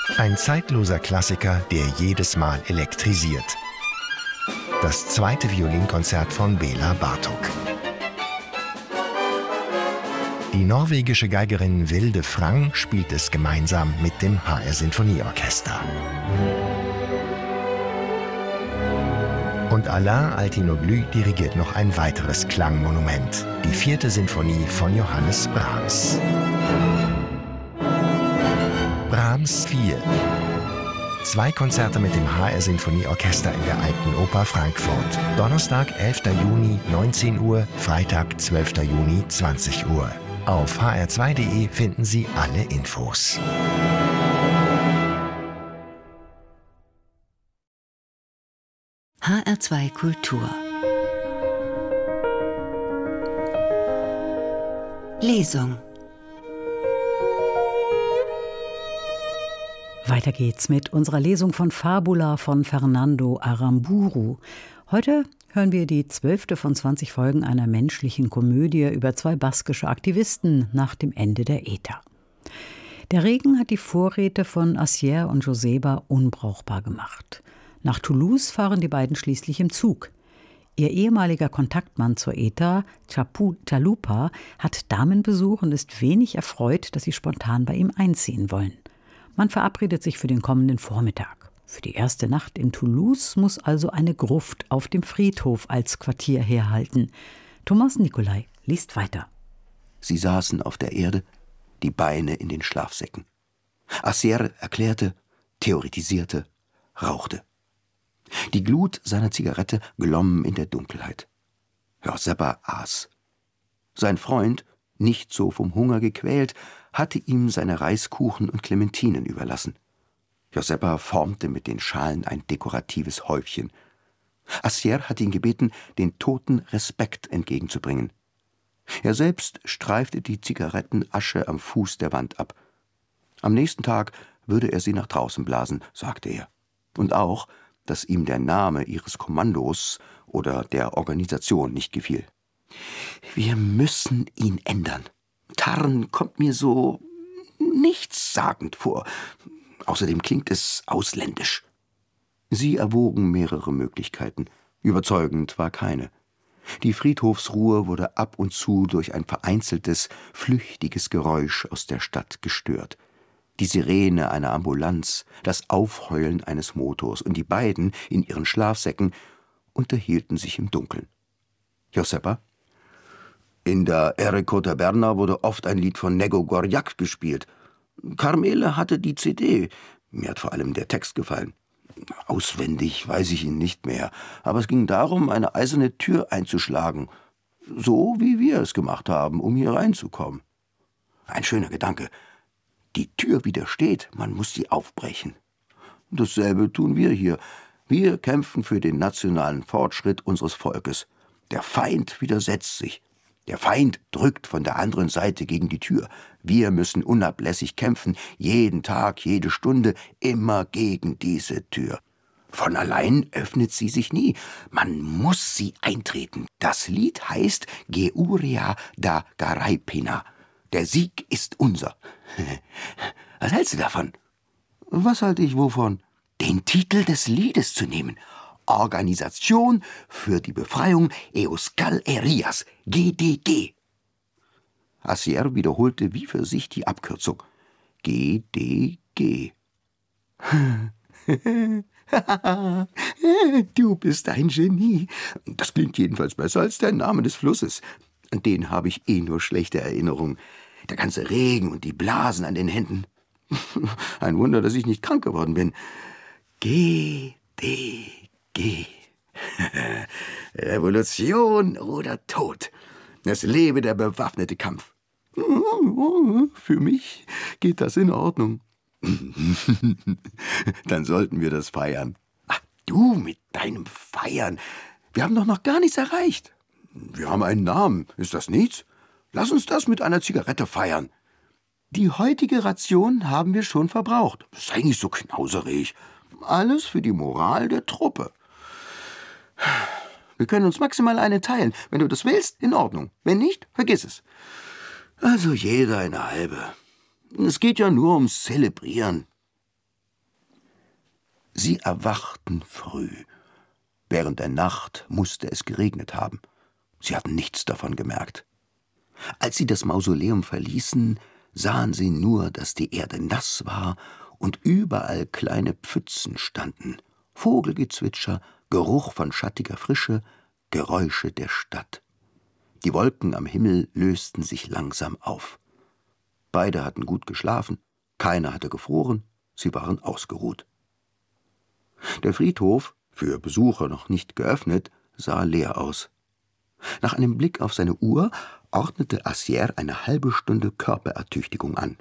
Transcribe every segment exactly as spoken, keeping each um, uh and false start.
Ein zeitloser Klassiker, der jedes Mal elektrisiert. Das zweite Violinkonzert von Béla Bartók. Die norwegische Geigerin Vilde Frang spielt es gemeinsam mit dem H R Sinfonieorchester. Und Alain Altinoglu dirigiert noch ein weiteres Klangmonument, die vierte Sinfonie von Johannes Brahms. Brahms vier. Zwei Konzerte mit dem H R Sinfonieorchester in der Alten Oper Frankfurt. Donnerstag, elfter Juni, neunzehn Uhr, Freitag, zwölfter Juni, zwanzig Uhr. Auf h r zwei punkt de finden Sie alle Infos. H R zwei Kultur. Lesung. Weiter geht's mit unserer Lesung von Fabula von Fernando Aramburu. Heute hören wir die zwölfte von zwanzig Folgen einer menschlichen Komödie über zwei baskische Aktivisten nach dem Ende der Eta. Der Regen hat die Vorräte von Asier und Joseba unbrauchbar gemacht. Nach Toulouse fahren die beiden schließlich im Zug. Ihr ehemaliger Kontaktmann zur Eta, Chapu Chalupa, hat Damenbesuch und ist wenig erfreut, dass sie spontan bei ihm einziehen wollen. Man verabredet sich für den kommenden Vormittag. Für die erste Nacht in Toulouse muss also eine Gruft auf dem Friedhof als Quartier herhalten. Thomas Nicolai liest weiter. Sie saßen auf der Erde, die Beine in den Schlafsäcken. Asier erklärte, theoretisierte, rauchte. Die Glut seiner Zigarette glomm in der Dunkelheit. Josepa aß. Sein Freund, nicht so vom Hunger gequält, hatte ihm seine Reiskuchen und Clementinen überlassen. Josepa formte mit den Schalen ein dekoratives Häufchen. Asier hatte ihn gebeten, den Toten Respekt entgegenzubringen. Er selbst streifte die Zigarettenasche am Fuß der Wand ab. Am nächsten Tag würde er sie nach draußen blasen, sagte er. Und auch, dass ihm der Name ihres Kommandos oder der Organisation nicht gefiel. Wir müssen ihn ändern. Tarn kommt mir so nichtssagend vor. Außerdem klingt es ausländisch. Sie erwogen mehrere Möglichkeiten. Überzeugend war keine. Die Friedhofsruhe wurde ab und zu durch ein vereinzeltes, flüchtiges Geräusch aus der Stadt gestört. Die Sirene einer Ambulanz, das Aufheulen eines Motors und die beiden in ihren Schlafsäcken unterhielten sich im Dunkeln. Josepa? In der Errico Taberna wurde oft ein Lied von Nego Gorjak gespielt. Carmele hatte die C D. Mir hat vor allem der Text gefallen. Auswendig weiß ich ihn nicht mehr, aber es ging darum, eine eiserne Tür einzuschlagen. So wie wir es gemacht haben, um hier reinzukommen. Ein schöner Gedanke. Die Tür widersteht, man muss sie aufbrechen. Dasselbe tun wir hier. Wir kämpfen für den nationalen Fortschritt unseres Volkes. Der Feind widersetzt sich. Der Feind drückt von der anderen Seite gegen die Tür. Wir müssen unablässig kämpfen, jeden Tag, jede Stunde, immer gegen diese Tür. Von allein öffnet sie sich nie. Man muss sie eintreten. Das Lied heißt Geuria da Garaipina. Der Sieg ist unser. Was hältst du davon? Was halte ich wovon? Den Titel des Liedes zu nehmen. Organisation für die Befreiung Euskal Herrias, G D G. Asier wiederholte wie für sich die Abkürzung. G D G. Du bist ein Genie. Das klingt jedenfalls besser als der Name des Flusses. An den habe ich eh nur schlechte Erinnerungen. Der ganze Regen und die Blasen an den Händen. Ein Wunder, dass ich nicht krank geworden bin. G D G. Revolution oder Tod. Es lebe der bewaffnete Kampf. Für mich geht das in Ordnung. Dann sollten wir das feiern. Ach, du mit deinem Feiern. Wir haben doch noch gar nichts erreicht. Wir haben einen Namen. Ist das nichts? Lass uns das mit einer Zigarette feiern. Die heutige Ration haben wir schon verbraucht. Sei nicht so knauserig. Alles für die Moral der Truppe. Wir können uns maximal eine teilen. Wenn du das willst, in Ordnung. Wenn nicht, vergiss es. Also jeder eine halbe. Es geht ja nur ums Zelebrieren. Sie erwachten früh. Während der Nacht musste es geregnet haben. Sie hatten nichts davon gemerkt. Als sie das Mausoleum verließen, sahen sie nur, dass die Erde nass war und überall kleine Pfützen standen. Vogelgezwitscher, Geruch von schattiger Frische, Geräusche der Stadt. Die Wolken am Himmel lösten sich langsam auf. Beide hatten gut geschlafen, keiner hatte gefroren, sie waren ausgeruht. Der Friedhof, für Besucher noch nicht geöffnet, sah leer aus. Nach einem Blick auf seine Uhr ordnete Assier eine halbe Stunde Körperertüchtigung an.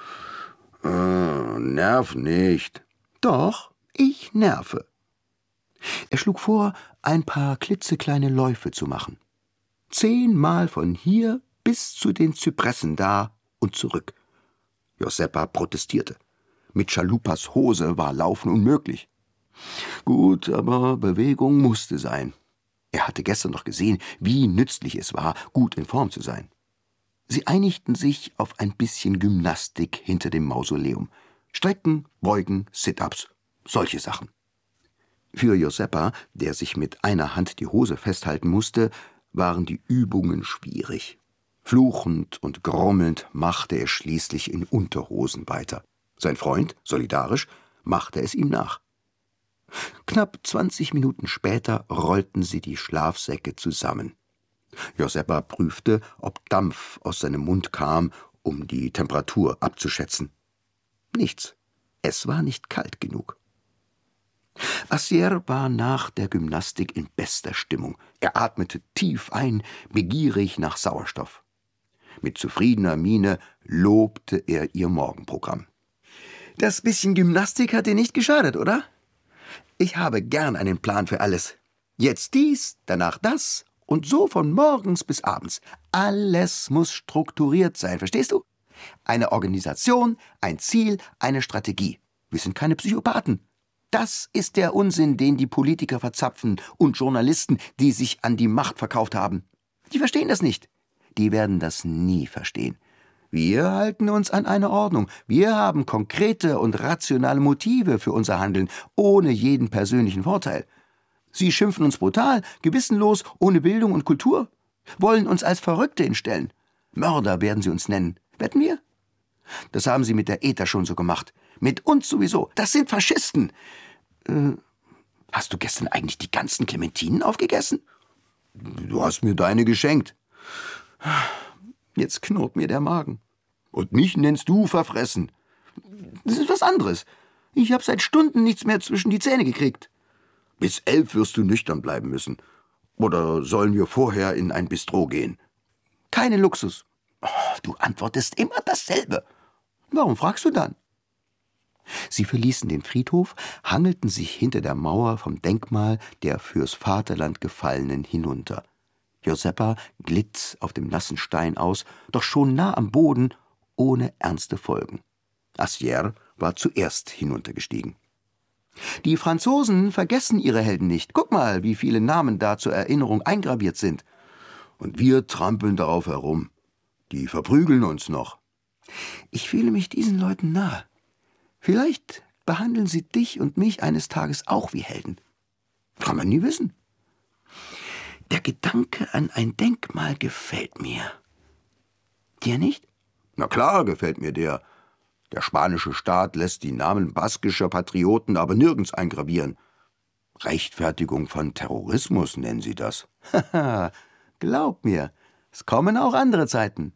Äh, nerv nicht. Doch, ich nerve. Er schlug vor, ein paar klitzekleine Läufe zu machen. Zehnmal von hier bis zu den Zypressen da und zurück. Joseppa protestierte. Mit Chalupas Hose war Laufen unmöglich. Gut, aber Bewegung musste sein. Er hatte gestern noch gesehen, wie nützlich es war, gut in Form zu sein. Sie einigten sich auf ein bisschen Gymnastik hinter dem Mausoleum. Strecken, Beugen, Sit-ups, solche Sachen. Für Joseppa, der sich mit einer Hand die Hose festhalten musste, waren die Übungen schwierig. Fluchend und grummelnd machte er schließlich in Unterhosen weiter. Sein Freund, solidarisch, machte es ihm nach. Knapp zwanzig Minuten später rollten sie die Schlafsäcke zusammen. Joseppa prüfte, ob Dampf aus seinem Mund kam, um die Temperatur abzuschätzen. Nichts. Es war nicht kalt genug. Assier war nach der Gymnastik in bester Stimmung. Er atmete tief ein, begierig nach Sauerstoff. Mit zufriedener Miene lobte er ihr Morgenprogramm. »Das bisschen Gymnastik hat dir nicht geschadet, oder? Ich habe gern einen Plan für alles. Jetzt dies, danach das und so von morgens bis abends. Alles muss strukturiert sein, verstehst du? Eine Organisation, ein Ziel, eine Strategie. Wir sind keine Psychopathen. Das ist der Unsinn, den die Politiker verzapfen und Journalisten, die sich an die Macht verkauft haben. Die verstehen das nicht. Die werden das nie verstehen. Wir halten uns an eine Ordnung. Wir haben konkrete und rationale Motive für unser Handeln, ohne jeden persönlichen Vorteil. Sie schimpfen uns brutal, gewissenlos, ohne Bildung und Kultur, wollen uns als Verrückte hinstellen. Mörder werden sie uns nennen. Wetten wir? Das haben sie mit der E T A schon so gemacht. Mit uns sowieso. Das sind Faschisten. Äh, hast du gestern eigentlich die ganzen Clementinen aufgegessen? Du hast mir deine geschenkt. Jetzt knurrt mir der Magen. Und mich nennst du verfressen. Das ist was anderes. Ich habe seit Stunden nichts mehr zwischen die Zähne gekriegt. Bis elf wirst du nüchtern bleiben müssen. Oder sollen wir vorher in ein Bistro gehen? Keine Luxus. Oh, du antwortest immer dasselbe. Warum fragst du dann? Sie verließen den Friedhof, hangelten sich hinter der Mauer vom Denkmal der fürs Vaterland Gefallenen hinunter. Joseppa glitt auf dem nassen Stein aus, doch schon nah am Boden, ohne ernste Folgen. Assier war zuerst hinuntergestiegen. Die Franzosen vergessen ihre Helden nicht. Guck mal, wie viele Namen da zur Erinnerung eingraviert sind. Und wir trampeln darauf herum. Die verprügeln uns noch. Ich fühle mich diesen Leuten nahe. Vielleicht behandeln sie dich und mich eines Tages auch wie Helden. Kann man nie wissen. Der Gedanke an ein Denkmal gefällt mir. Dir nicht? Na klar, gefällt mir der. Der spanische Staat lässt die Namen baskischer Patrioten aber nirgends eingravieren. Rechtfertigung von Terrorismus nennen sie das. Haha, glaub mir, es kommen auch andere Zeiten.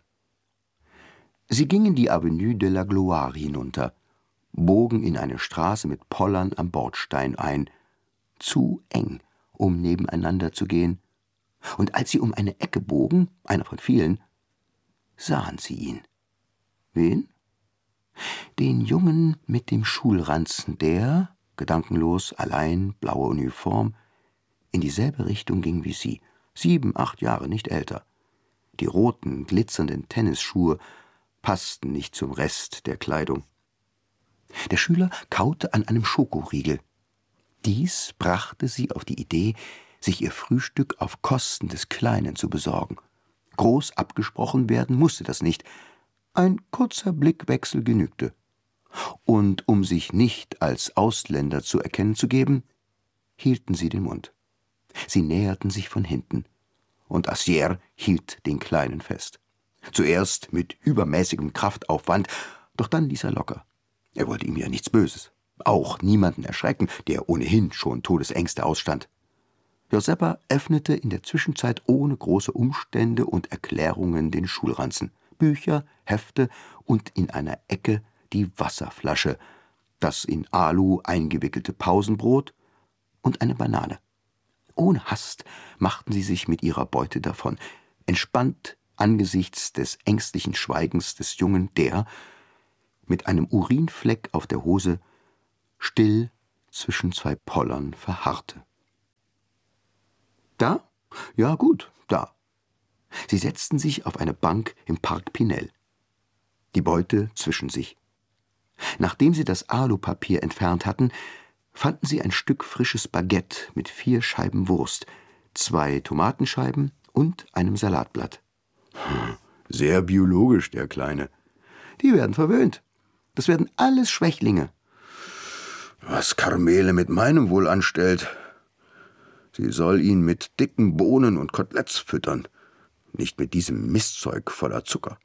Sie gingen die Avenue de la Gloire hinunter, bogen in eine Straße mit Pollern am Bordstein ein. Zu eng, um nebeneinander zu gehen. Und als sie um eine Ecke bogen, einer von vielen, sahen sie ihn. Wen? Den Jungen mit dem Schulranzen, der, gedankenlos, allein, blaue Uniform, in dieselbe Richtung ging wie sie, sieben, acht Jahre, nicht älter. Die roten, glitzernden Tennisschuhe passten nicht zum Rest der Kleidung. Der Schüler kaute an einem Schokoriegel. Dies brachte sie auf die Idee, sich ihr Frühstück auf Kosten des Kleinen zu besorgen. Groß abgesprochen werden musste das nicht. Ein kurzer Blickwechsel genügte. und um sich nicht als Ausländer zu erkennen zu geben, hielten sie den Mund. Sie näherten sich von hinten, und Assier hielt den Kleinen fest. Zuerst mit übermäßigem Kraftaufwand, doch dann ließ er locker. Er wollte ihm ja nichts Böses, auch niemanden erschrecken, der ohnehin schon Todesängste ausstand. Joseppa öffnete in der Zwischenzeit ohne große Umstände und Erklärungen den Schulranzen, Bücher, Hefte und in einer Ecke die Wasserflasche, das in Alu eingewickelte Pausenbrot und eine Banane. Ohne Hast machten sie sich mit ihrer Beute davon, entspannt angesichts des ängstlichen Schweigens des Jungen, der, mit einem Urinfleck auf der Hose, still zwischen zwei Pollern verharrte. Da? Ja gut, da. Sie setzten sich auf eine Bank im Park Pinel. Die Beute zwischen sich. Nachdem sie das Alupapier entfernt hatten, fanden sie ein Stück frisches Baguette mit vier Scheiben Wurst, zwei Tomatenscheiben und einem Salatblatt. Sehr biologisch, der Kleine. Die werden verwöhnt. Das werden alles Schwächlinge. Was Carmele mit meinem wohl anstellt. Sie soll ihn mit dicken Bohnen und Koteletts füttern, nicht mit diesem Mistzeug voller Zucker.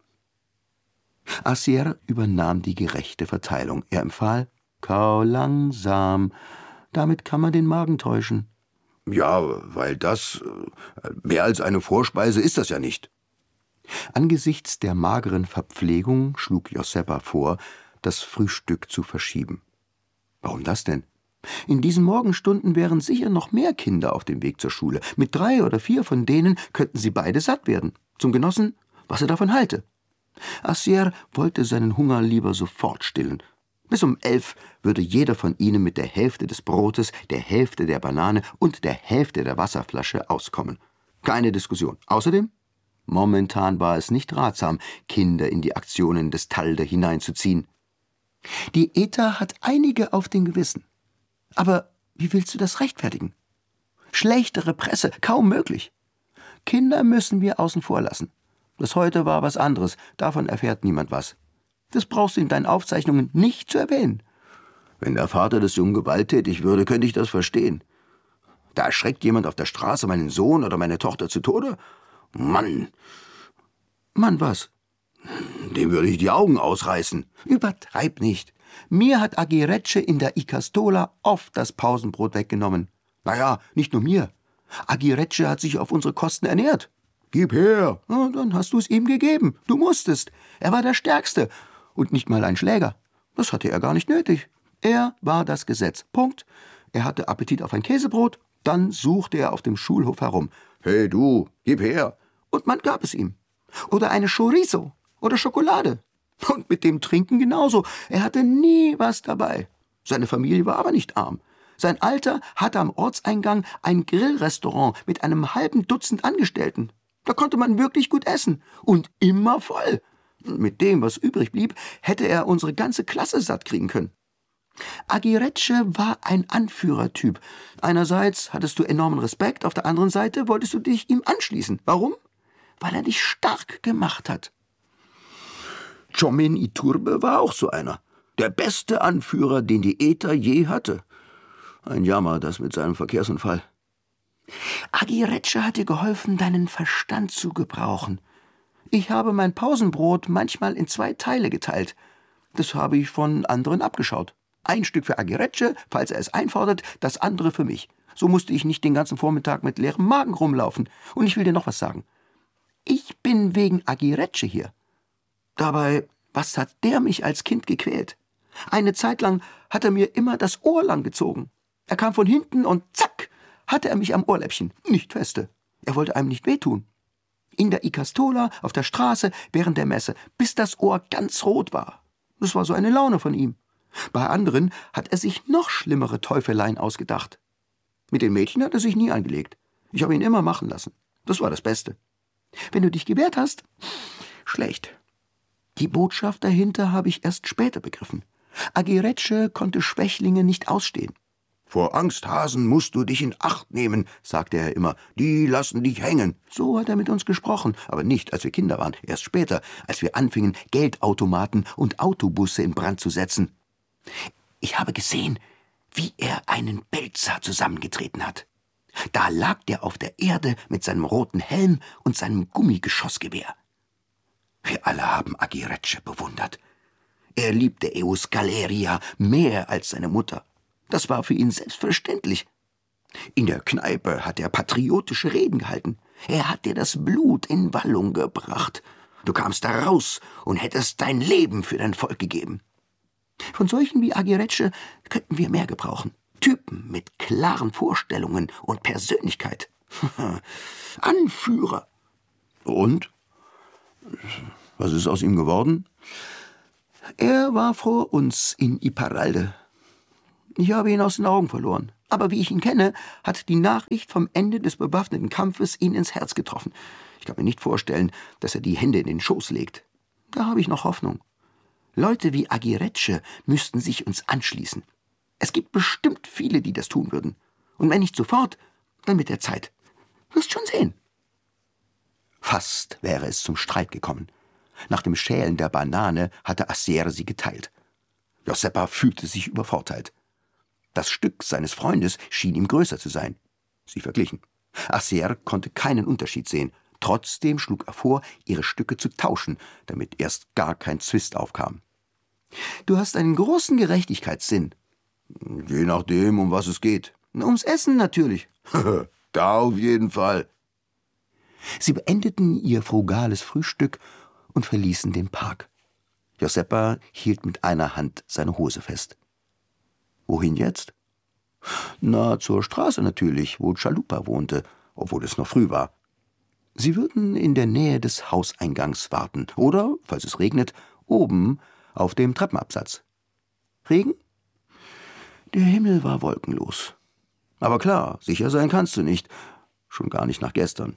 Assier übernahm die gerechte Verteilung. Er empfahl: Kau langsam, damit kann man den Magen täuschen. Ja, weil das, mehr als eine Vorspeise ist das ja nicht. Angesichts der mageren Verpflegung schlug Joseppa vor, das Frühstück zu verschieben. Warum das denn? In diesen Morgenstunden wären sicher noch mehr Kinder auf dem Weg zur Schule. Mit drei oder vier von denen könnten sie beide satt werden. Zum Genossen, was er davon halte. Assier wollte seinen Hunger lieber sofort stillen. Bis um elf würde jeder von ihnen mit der Hälfte des Brotes, der Hälfte der Banane und der Hälfte der Wasserflasche auskommen. Keine Diskussion. Außerdem, momentan war es nicht ratsam, Kinder in die Aktionen des Talde hineinzuziehen. Die Eta hat einige auf dem Gewissen. Aber wie willst du das rechtfertigen? Schlechtere Presse, kaum möglich. Kinder müssen wir außen vor lassen. Das heute war was anderes, davon erfährt niemand was. Das brauchst du in deinen Aufzeichnungen nicht zu erwähnen. Wenn der Vater des Jungen gewalttätig würde, könnte ich das verstehen. Da erschreckt jemand auf der Straße meinen Sohn oder meine Tochter zu Tode? Mann! Mann, was? Dem würde ich die Augen ausreißen. Übertreib nicht. Mir hat Aguirreche in der Ikastola oft das Pausenbrot weggenommen. Naja, nicht nur mir. Aguirreche hat sich auf unsere Kosten ernährt. Gib her. Na, dann hast du es ihm gegeben. Du musstest. Er war der Stärkste. Und nicht mal ein Schläger. Das hatte er gar nicht nötig. Er war das Gesetz. Punkt. Er hatte Appetit auf ein Käsebrot. Dann suchte er auf dem Schulhof herum. Hey du, gib her. Und man gab es ihm. Oder eine Chorizo. Oder Schokolade. Und mit dem Trinken genauso. Er hatte nie was dabei. Seine Familie war aber nicht arm. Sein Alter hatte am Ortseingang ein Grillrestaurant mit einem halben Dutzend Angestellten. Da konnte man wirklich gut essen. Und immer voll. Mit dem, was übrig blieb, hätte er unsere ganze Klasse satt kriegen können. Aguirreche war ein Anführertyp. Einerseits hattest du enormen Respekt, auf der anderen Seite wolltest du dich ihm anschließen. Warum? Weil er dich stark gemacht hat. Tchomin Iturbe war auch so einer. Der beste Anführer, den die Eta je hatte. Ein Jammer, das mit seinem Verkehrsunfall. Aguirreche hat dir geholfen, deinen Verstand zu gebrauchen. Ich habe mein Pausenbrot manchmal in zwei Teile geteilt. Das habe ich von anderen abgeschaut. Ein Stück für Aguirreche, falls er es einfordert, das andere für mich. So musste ich nicht den ganzen Vormittag mit leerem Magen rumlaufen. Und ich will dir noch was sagen. Ich bin wegen Aguirreche hier. Dabei, was hat der mich als Kind gequält? Eine Zeit lang hat er mir immer das Ohr lang gezogen. Er kam von hinten und zack, hatte er mich am Ohrläppchen, nicht feste. Er wollte einem nicht wehtun. In der Ikastola, auf der Straße, während der Messe, bis das Ohr ganz rot war. Das war so eine Laune von ihm. Bei anderen hat er sich noch schlimmere Teufeleien ausgedacht. Mit den Mädchen hat er sich nie angelegt. Ich habe ihn immer machen lassen. Das war das Beste. Wenn du dich gewehrt hast, schlecht. Die Botschaft dahinter habe ich erst später begriffen. Aguirreche konnte Schwächlinge nicht ausstehen. Vor Angsthasen musst du dich in Acht nehmen, sagte er immer. Die lassen dich hängen. So hat er mit uns gesprochen, aber nicht, als wir Kinder waren. Erst später, als wir anfingen, Geldautomaten und Autobusse in Brand zu setzen. Ich habe gesehen, wie er einen Belzer zusammengetreten hat. Da lag der auf der Erde mit seinem roten Helm und seinem Gummigeschossgewehr. Wir alle haben Aguirreche bewundert. Er liebte Euskaleria mehr als seine Mutter. Das war für ihn selbstverständlich. In der Kneipe hat er patriotische Reden gehalten. Er hat dir das Blut in Wallung gebracht. Du kamst da raus und hättest dein Leben für dein Volk gegeben. Von solchen wie Aguirreche könnten wir mehr gebrauchen. Typen mit klaren Vorstellungen und Persönlichkeit. Anführer. Und? Was ist aus ihm geworden? Er war vor uns in Iparralde. Ich habe ihn aus den Augen verloren. Aber wie ich ihn kenne, hat die Nachricht vom Ende des bewaffneten Kampfes ihn ins Herz getroffen. Ich kann mir nicht vorstellen, dass er die Hände in den Schoß legt. Da habe ich noch Hoffnung. Leute wie Aguirreche müssten sich uns anschließen. Es gibt bestimmt viele, die das tun würden. Und wenn nicht sofort, dann mit der Zeit. Wirst schon sehen. Fast wäre es zum Streit gekommen. Nach dem Schälen der Banane hatte Assier sie geteilt. Josepa fühlte sich übervorteilt. Das Stück seines Freundes schien ihm größer zu sein. Sie verglichen. Assier konnte keinen Unterschied sehen. Trotzdem schlug er vor, ihre Stücke zu tauschen, damit erst gar kein Zwist aufkam. »Du hast einen großen Gerechtigkeitssinn.« »Je nachdem, um was es geht.« »Ums Essen natürlich.« »Da auf jeden Fall.« Sie beendeten ihr frugales Frühstück und verließen den Park. Josepa hielt mit einer Hand seine Hose fest. »Wohin jetzt?« »Na, zur Straße natürlich, wo Chalupa wohnte, obwohl es noch früh war. Sie würden in der Nähe des Hauseingangs warten oder, falls es regnet, oben auf dem Treppenabsatz. Regen? Der Himmel war wolkenlos. Aber klar, sicher sein kannst du nicht, schon gar nicht nach gestern.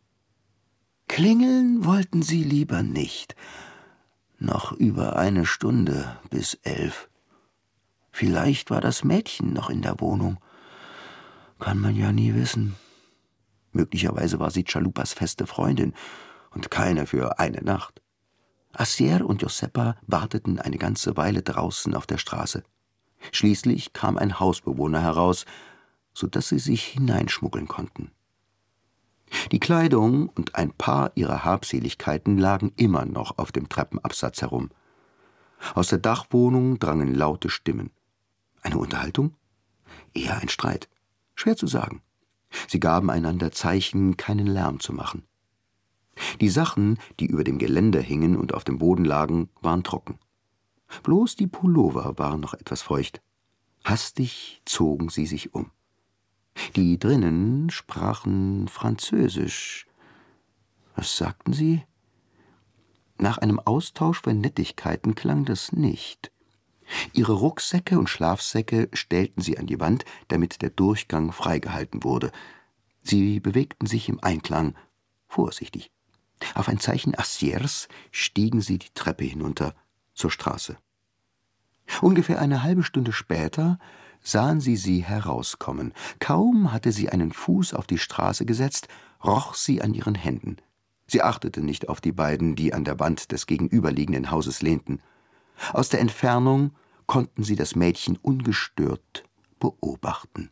Klingeln wollten sie lieber nicht. Noch über eine Stunde bis elf. Vielleicht war das Mädchen noch in der Wohnung. Kann man ja nie wissen. Möglicherweise war sie Chalupas feste Freundin und keine für eine Nacht. Assier und Josepa warteten eine ganze Weile draußen auf der Straße. Schließlich kam ein Hausbewohner heraus, so dass sie sich hineinschmuggeln konnten. Die Kleidung und ein paar ihrer Habseligkeiten lagen immer noch auf dem Treppenabsatz herum. Aus der Dachwohnung drangen laute Stimmen. Eine Unterhaltung? Eher ein Streit. Schwer zu sagen. Sie gaben einander Zeichen, keinen Lärm zu machen. Die Sachen, die über dem Geländer hingen und auf dem Boden lagen, waren trocken. Bloß die Pullover waren noch etwas feucht. Hastig zogen sie sich um. Die drinnen sprachen Französisch. Was sagten sie? Nach einem Austausch von Nettigkeiten klang das nicht. Ihre Rucksäcke und Schlafsäcke stellten sie an die Wand, damit der Durchgang freigehalten wurde. Sie bewegten sich im Einklang, vorsichtig. Auf ein Zeichen Assiers stiegen sie die Treppe hinunter zur Straße. Ungefähr eine halbe Stunde später sahen sie sie herauskommen. Kaum hatte sie einen Fuß auf die Straße gesetzt, roch sie an ihren Händen. Sie achtete nicht auf die beiden, die an der Wand des gegenüberliegenden Hauses lehnten. Aus der Entfernung konnten sie das Mädchen ungestört beobachten.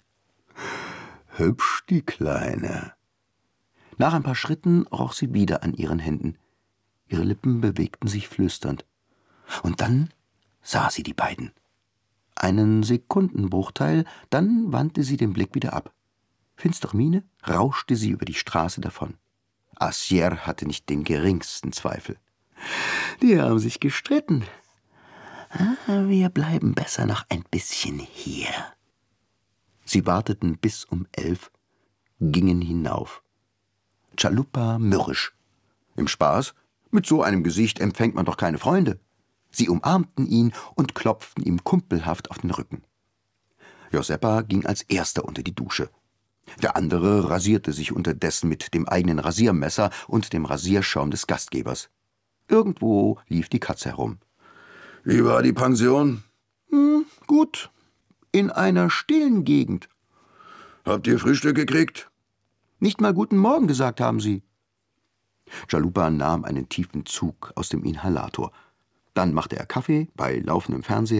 Hübsch, die Kleine. Nach ein paar Schritten roch sie wieder an ihren Händen. Ihre Lippen bewegten sich flüsternd. Und dann sah sie die beiden. Einen Sekundenbruchteil, dann wandte sie den Blick wieder ab. Finstere Miene rauschte sie über die Straße davon. Assier hatte nicht den geringsten Zweifel. Die haben sich gestritten. Wir bleiben besser noch ein bisschen hier. Sie warteten bis um elf, gingen hinauf. Chalupa mürrisch. Im Spaß? Mit so einem Gesicht empfängt man doch keine Freunde. Sie umarmten ihn und klopften ihm kumpelhaft auf den Rücken. Josepa ging als erster unter die Dusche. Der andere rasierte sich unterdessen mit dem eigenen Rasiermesser und dem Rasierschaum des Gastgebers. Irgendwo lief die Katze herum. »Wie war die Pension?« »Hm, gut. In einer stillen Gegend.« »Habt ihr Frühstück gekriegt?« »Nicht mal guten Morgen gesagt haben sie.« Chalupa nahm einen tiefen Zug aus dem Inhalator. Dann machte er Kaffee bei laufendem Fernseher,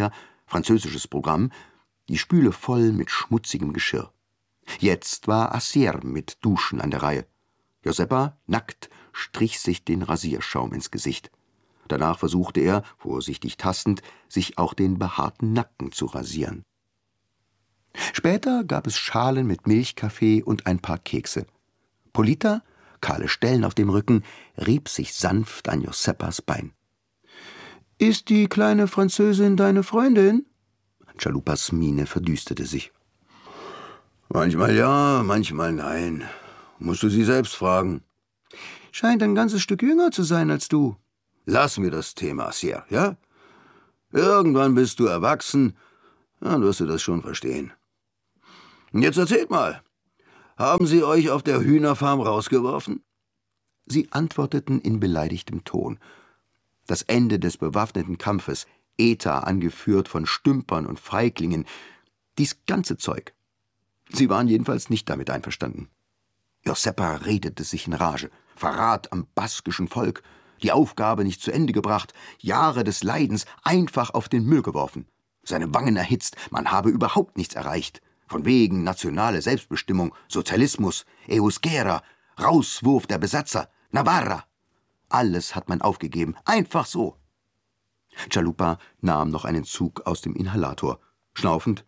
französisches Programm, die Spüle voll mit schmutzigem Geschirr. Jetzt war Assier mit Duschen an der Reihe. Josepa, nackt, strich sich den Rasierschaum ins Gesicht. Danach versuchte er, vorsichtig tastend, sich auch den behaarten Nacken zu rasieren. Später gab es Schalen mit Milchkaffee und ein paar Kekse. Polita, kahle Stellen auf dem Rücken, rieb sich sanft an Josepas Bein. »Ist die kleine Französin deine Freundin?« Chalupas Miene verdüsterte sich. »Manchmal ja, manchmal nein. Musst du sie selbst fragen.« »Scheint ein ganzes Stück jünger zu sein als du.« »Lass mir das Thema, Assier, ja? Irgendwann bist du erwachsen, dann wirst du das schon verstehen. Und jetzt erzählt mal, haben sie euch auf der Hühnerfarm rausgeworfen?« Sie antworteten in beleidigtem Ton. Das Ende des bewaffneten Kampfes, ETA angeführt von Stümpern und Feiglingen, dies ganze Zeug. Sie waren jedenfalls nicht damit einverstanden. Josepa redete sich in Rage. Verrat am baskischen Volk, die Aufgabe nicht zu Ende gebracht, Jahre des Leidens einfach auf den Müll geworfen. Seine Wangen erhitzt, man habe überhaupt nichts erreicht. Von wegen nationale Selbstbestimmung, Sozialismus, Euskera, Rauswurf der Besatzer, Navarra. Alles hat man aufgegeben, einfach so. Chalupa nahm noch einen Zug aus dem Inhalator. Schnaufend.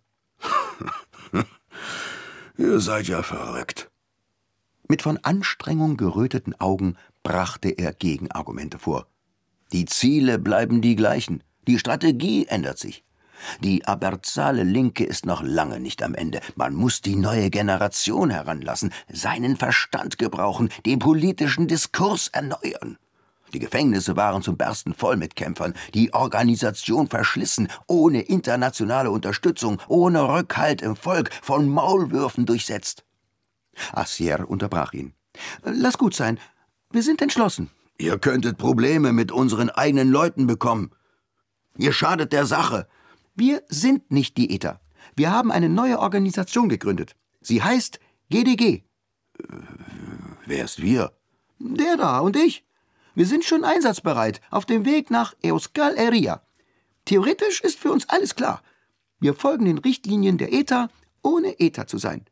»Ihr seid ja verrückt.« Mit von Anstrengung geröteten Augen brachte er Gegenargumente vor. »Die Ziele bleiben die gleichen. Die Strategie ändert sich. Die aberzale Linke ist noch lange nicht am Ende. Man muss die neue Generation heranlassen, seinen Verstand gebrauchen, den politischen Diskurs erneuern. Die Gefängnisse waren zum Bersten voll mit Kämpfern, die Organisation verschlissen, ohne internationale Unterstützung, ohne Rückhalt im Volk, von Maulwürfen durchsetzt.« Assier unterbrach ihn. »Lass gut sein, wir sind entschlossen. Ihr könntet Probleme mit unseren eigenen Leuten bekommen. Ihr schadet der Sache. Wir sind nicht die ETA. Wir haben eine neue Organisation gegründet. Sie heißt G D G. Äh, wer ist wir? Der da und ich. Wir sind schon einsatzbereit, auf dem Weg nach Euskal Herria. Theoretisch ist für uns alles klar. Wir folgen den Richtlinien der ETA, ohne ETA zu sein.«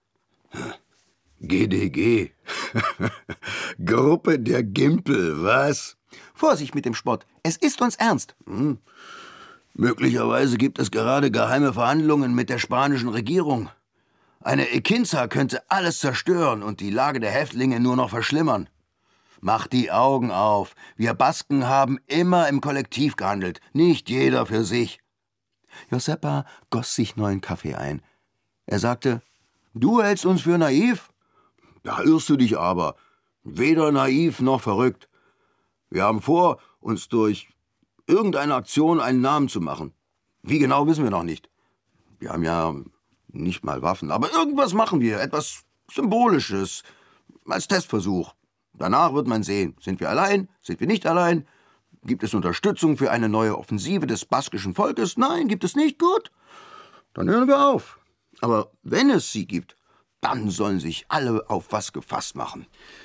G D G. Gruppe der Gimpel, was? Vorsicht mit dem Spott. Es ist uns ernst. Hm. Möglicherweise gibt es gerade geheime Verhandlungen mit der spanischen Regierung. Eine Ekinza könnte alles zerstören und die Lage der Häftlinge nur noch verschlimmern. Mach die Augen auf. Wir Basken haben immer im Kollektiv gehandelt, nicht jeder für sich. Josepa goss sich neuen Kaffee ein. Er sagte, du hältst uns für naiv? Da irrst du dich aber. Weder naiv noch verrückt. Wir haben vor, uns durch irgendeine Aktion einen Namen zu machen. Wie genau, wissen wir noch nicht. Wir haben ja nicht mal Waffen, aber irgendwas machen wir, etwas Symbolisches, als Testversuch. Danach wird man sehen, sind wir allein, sind wir nicht allein, gibt es Unterstützung für eine neue Offensive des baskischen Volkes? Nein, gibt es nicht, gut, dann hören wir auf. Aber wenn es sie gibt, dann sollen sich alle auf was gefasst machen.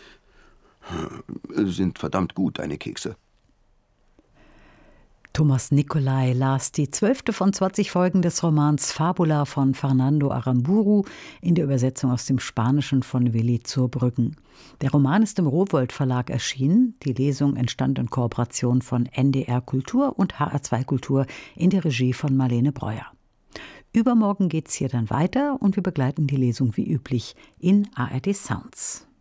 Sind verdammt gut, deine Kekse. Thomas Nicolai las die zwölfte von zwanzig Folgen des Romans Fabula von Fernando Aramburu in der Übersetzung aus dem Spanischen von Willi Zurbrüggen. Der Roman ist im Rowohlt Verlag erschienen. Die Lesung entstand in Kooperation von N D R Kultur und H R zwei Kultur in der Regie von Marlene Breuer. Übermorgen geht's hier dann weiter und wir begleiten die Lesung wie üblich in A R D Sounds.